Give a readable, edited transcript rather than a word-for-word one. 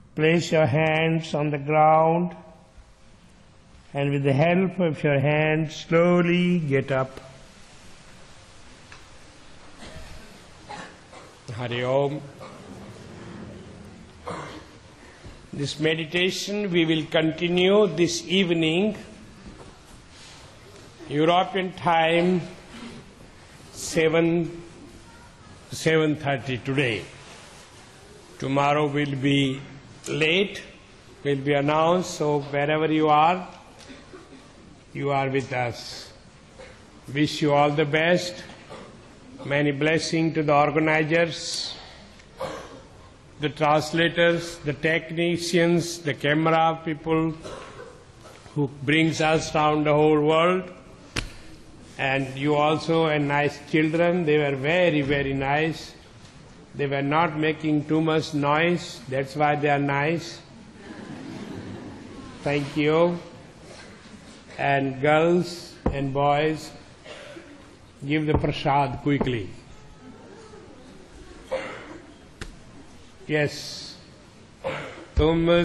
Place your hands on the ground and with the help of your hands slowly get up. Hari Om. This meditation we will continue this evening, European time, 7:30 today. Tomorrow will be late, will be announced, so wherever you are with us. Wish you all the best. Many blessings to the organizers, the translators, the technicians, the camera people who brings us around the whole world. And you also, and nice children, they were very, very nice. They were not making too much noise, that's why they are nice. Thank you. And girls and boys, give the prasad quickly. Yes. Tum